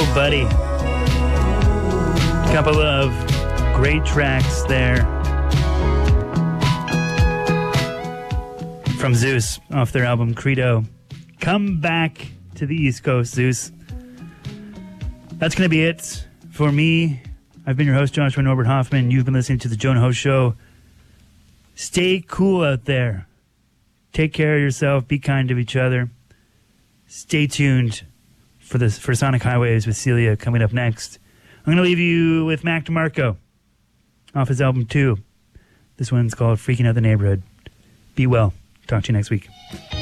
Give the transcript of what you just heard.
Buddy. Couple of great tracks there from Zeus off their album Credo. Come back to the East Coast, Zeus. That's going to be it for me. I've been your host, Joshua Norbert Hoffman. You've been listening to The Jonah Host Show. Stay cool out there. Take care of yourself. Be kind to each other. Stay tuned for Sonic Highways with Celia coming up next. I'm going to leave you with Mac DeMarco off his album 2. This one's called Freaking Out the Neighborhood. Be well. Talk to you next week.